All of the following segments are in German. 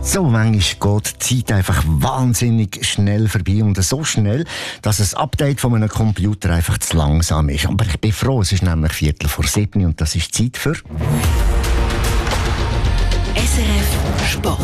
So manchmal geht die Zeit einfach wahnsinnig schnell vorbei und so schnell, dass ein Update von einem Computer einfach zu langsam ist. Aber ich bin froh, es ist nämlich 6:45 und das ist Zeit für SRF Sport.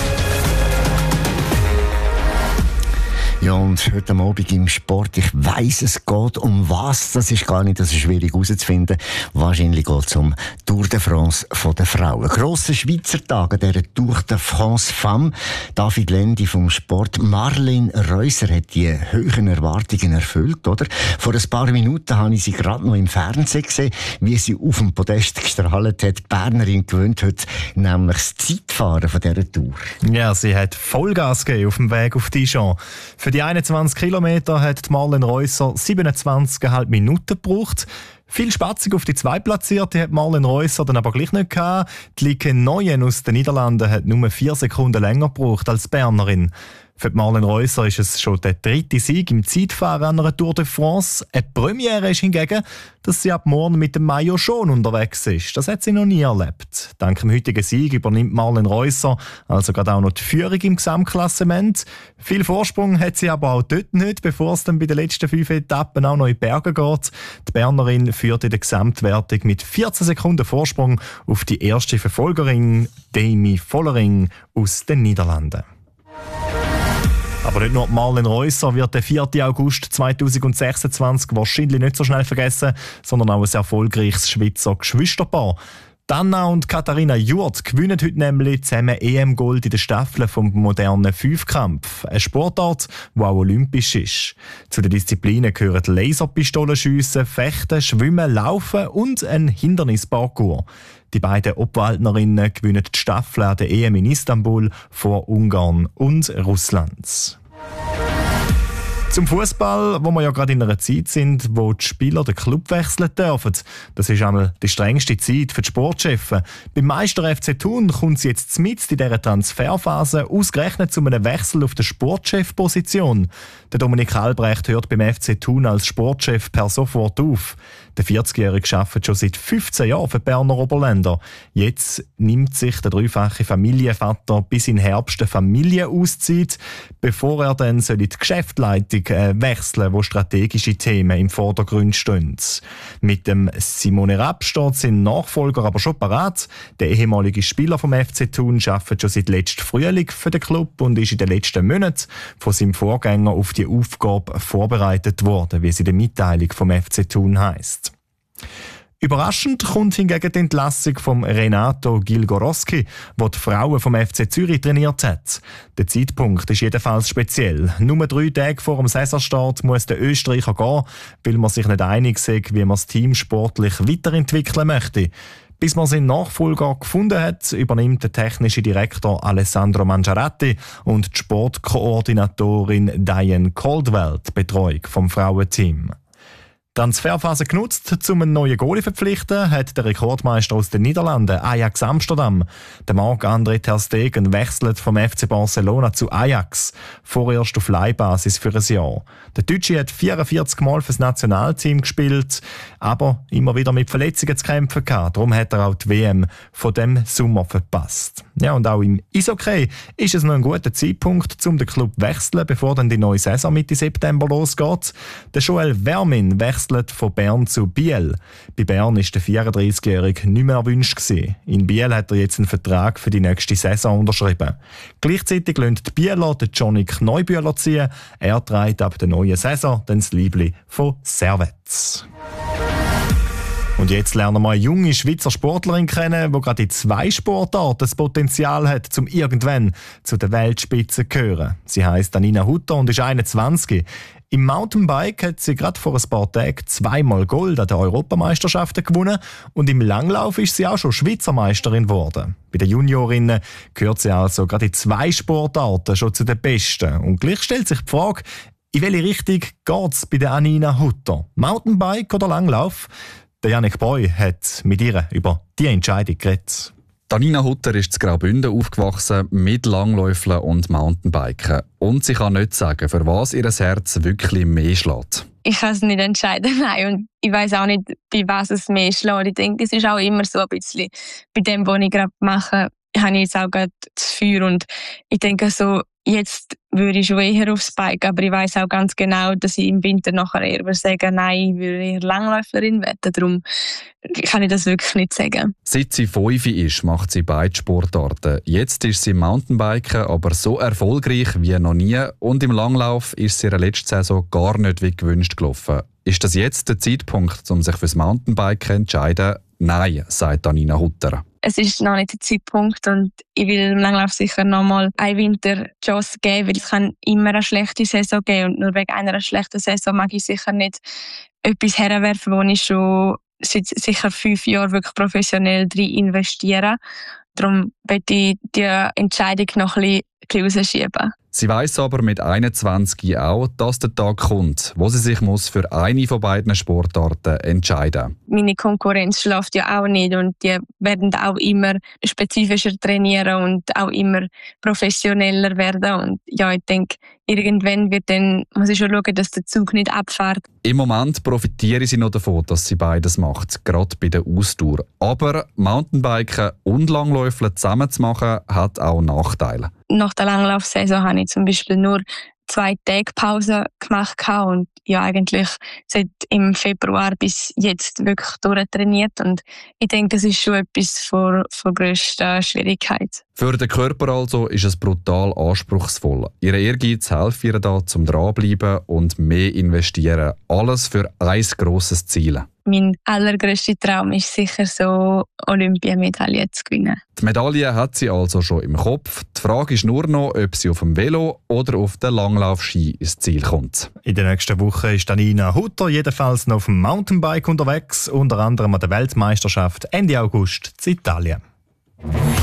Ja, und heute Abend im Sport, ich weiss, es geht um was, das ist gar nicht so schwierig herauszufinden. Wahrscheinlich geht es um Tour de France der Frauen. Grosser Schweizer Tag an dieser Tour de France Femme. David Lendi vom Sport. Marlene Reusser hat die hohen Erwartungen erfüllt, oder? Vor ein paar Minuten habe ich sie gerade noch im Fernsehen gesehen, wie sie auf dem Podest gestrahlt hat. Die Bernerin gewöhnt heute nämlich das Zeitfahren von dieser Tour. Ja, sie hat Vollgas gegeben auf dem Weg auf Dijon. Für die 21 Kilometer hat Marlene Reusser 27,5 Minuten gebraucht. Viel Spatzig auf die Zweitplatzierte hat Marlene Reusser dann aber gleich nicht gehabt. Die Lieke Neuen aus den Niederlanden hat nur 4 Sekunden länger gebraucht als die Bernerin. Für Marlene Reusser ist es schon der 3. Sieg im Zeitfahren an einer Tour de France. Eine Premiere ist hingegen, dass sie ab morgen mit dem Maillot schon unterwegs ist. Das hat sie noch nie erlebt. Dank dem heutigen Sieg übernimmt Marlene Reusser also gerade auch noch die Führung im Gesamtklassement. Viel Vorsprung hat sie aber auch dort nicht, bevor es dann bei den letzten 5 Etappen auch noch in die Berge geht. Die Bernerin führt in der Gesamtwertung mit 14 Sekunden Vorsprung auf die erste Verfolgerin, Demi Vollering aus den Niederlanden. Aber nicht nur Marlene Reusser wird der 4. August 2026 wahrscheinlich nicht so schnell vergessen, sondern auch ein erfolgreiches Schweizer Geschwisterpaar. Anna und Katharina Jurt gewinnen heute nämlich zusammen EM-Gold in der Staffel vom modernen Fünfkampf. Eine Sportart, die auch olympisch ist. Zu den Disziplinen gehören Laserpistolenschiessen, Fechten, Schwimmen, Laufen und ein Hindernisparcours. Die beiden Obwaldnerinnen gewinnen die Staffel an der EM in Istanbul vor Ungarn und Russland. Zum Fußball, wo wir ja gerade in einer Zeit sind, wo die Spieler den Club wechseln dürfen. Das ist einmal die strengste Zeit für die Sportchefs. Beim Meister FC Thun kommt es jetzt mitten in dieser Transferphase ausgerechnet zu einem Wechsel auf der Sportchefposition. Der Dominik Albrecht hört beim FC Thun als Sportchef per sofort auf. Der 40-Jährige arbeitet schon seit 15 Jahren für die Berner Oberländer. Jetzt nimmt sich der dreifache Familienvater bis in Herbst eine Familienauszeit, bevor er dann die Geschäftsleitung wechseln, wo strategische Themen im Vordergrund stehen. Mit dem Simone Rapp steht sein Nachfolger aber schon parat. Der ehemalige Spieler vom FC Thun arbeitet schon seit letztem Frühling für den Club und ist in den letzten Monaten von seinem Vorgänger auf die Aufgabe vorbereitet worden, wie es in der Mitteilung vom FC Thun heisst. Überraschend kommt hingegen die Entlassung von Renato Gilgorowski, der die Frauen vom FC Zürich trainiert hat. Der Zeitpunkt ist jedenfalls speziell. Nur 3 Tage vor dem Saisonstart muss der Österreicher gehen, weil man sich nicht einig ist, wie man das Team sportlich weiterentwickeln möchte. Bis man seinen Nachfolger gefunden hat, übernimmt der technische Direktor Alessandro Mangiaratti und die Sportkoordinatorin Diane Caldwell die Betreuung vom Frauenteam. Transferphase genutzt, um einen neuen Goalie zu verpflichten, hat der Rekordmeister aus den Niederlanden, Ajax Amsterdam. Der Marc-André ter Stegen wechselt vom FC Barcelona zu Ajax, vorerst auf Leihbasis für ein Jahr. Der Deutsche hat 44 Mal für das Nationalteam gespielt, aber immer wieder mit Verletzungen zu kämpfen gehabt. Darum hat er auch die WM von dem Sommer verpasst. Ja, und auch im Eishockey ist es noch ein guter Zeitpunkt, um den Club zu wechseln, bevor dann die neue Saison Mitte September losgeht. Der Joel Vermin wechselt von Bern zu Biel. Bei Bern war der 34-Jährige nicht mehr erwünscht gewesen. In Biel hat er jetzt einen Vertrag für die nächste Saison unterschrieben. Gleichzeitig lassen die Bieler den Johnny Kneubühler ziehen. Er trägt ab der neuen Saison dann das Liebli von Servette. Und jetzt lernen wir eine junge Schweizer Sportlerin kennen, die gerade in 2 Sportarten das Potenzial hat, um irgendwann zu der Weltspitze zu gehören. Sie heisst Anina Hutter und ist 21. Im Mountainbike hat sie gerade vor ein paar Tagen 2-mal Gold an den Europameisterschaften gewonnen und im Langlauf ist sie auch schon Schweizer Meisterin geworden. Bei den Juniorinnen gehört sie also gerade in 2 Sportarten schon zu den Besten. Und gleich stellt sich die Frage, in welche Richtung geht es bei der Anina Hutter? Mountainbike oder Langlauf? Der Janik Boy hat mit ihr über die Entscheidung geredet. Anina Hutter ist in Graubünden aufgewachsen mit Langläufeln und Mountainbiken. Und sie kann nicht sagen, für was ihr Herz wirklich mehr schlägt. Ich kann es nicht entscheiden, nein. Und ich weiss auch nicht, bei was es mehr schlägt. Ich denke, es ist auch immer so ein bisschen bei dem, was ich gerade mache, habe ich jetzt auch gerade das Feuer und ich denke so, jetzt würde ich schon eher aufs Bike, aber ich weiss auch ganz genau, dass ich im Winter nachher eher sagen, nein, ich würde eher Langläuferin werden. Darum kann ich das wirklich nicht sagen. Seit sie 5 ist, macht sie beide Sportarten. Jetzt ist sie im Mountainbiken aber so erfolgreich wie noch nie und im Langlauf ist sie in der letzten Saison gar nicht wie gewünscht gelaufen. Ist das jetzt der Zeitpunkt, um sich fürs Mountainbiken zu entscheiden? Nein, sagt Anina Hutter. Es ist noch nicht der Zeitpunkt und ich will im Langlauf sicher noch mal einen Winter die Chance geben, weil es kann immer eine schlechte Saison geben und nur wegen einer schlechten Saison mag ich sicher nicht etwas herwerfen, wo ich schon seit sicher 5 Jahren wirklich professionell drin investiere. Darum möchte ich die Entscheidung noch ein bisschen rausschieben. Sie weiss aber mit 21 auch, dass der Tag kommt, wo sie sich für eine von beiden Sportarten entscheiden muss. Meine Konkurrenz schläft ja auch nicht und die werden auch immer spezifischer trainieren und auch immer professioneller werden. Und ja, ich denke, irgendwann muss ich schon schauen, dass der Zug nicht abfährt. Im Moment profitiere sie noch davon, dass sie beides macht, gerade bei der Ausdauer. Aber Mountainbiken und Langläufeln zusammen zu machen, hat auch Nachteile. Nach der Langlaufsaison habe ich zum Beispiel nur 2 Tage Pause gemacht und ja eigentlich seit im Februar bis jetzt wirklich durchtrainiert und ich denke, das ist schon etwas von grösster Schwierigkeit. Für den Körper also ist es brutal anspruchsvoll. Ihr Ehrgeiz hilft ihr da zum Dranbleiben und mehr investieren. Alles für ein grosses Ziel. Mein allergrösster Traum ist sicher so, Olympiamedaille zu gewinnen. Die Medaille hat sie also schon im Kopf. Die Frage ist nur noch, ob sie auf dem Velo oder auf den Langlaufski ins Ziel kommt. In der nächsten Woche ist Anina Hutter jedenfalls noch auf dem Mountainbike unterwegs, unter anderem an der Weltmeisterschaft Ende August in Italien.